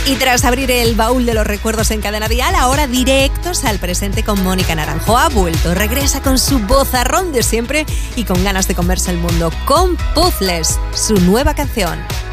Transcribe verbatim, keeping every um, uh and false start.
Y tras abrir el baúl de los recuerdos en Cadena Dial, ahora directos al presente con Mónica Naranjo. Ha vuelto, regresa con su vozarrón de siempre y con ganas de comerse el mundo con Puzzles, su nueva canción.